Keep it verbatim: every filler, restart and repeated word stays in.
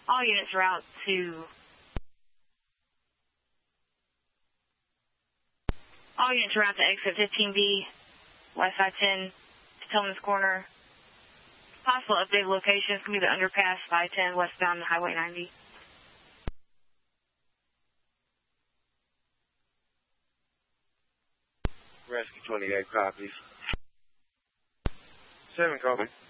All units route to... All units route to exit fifteen B, West I ten, Tillman's Corner. Possible updated locations can be the underpass I ten westbound Highway ninety. Rescue twenty-eight copies. seven copy.